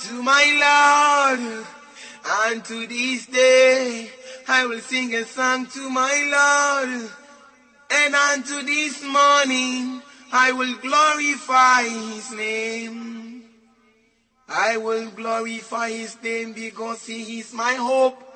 to my Lord. And to this day, I will sing a song to my Lord. And unto this morning, I will glorify his name. I will glorify his name because he is my hope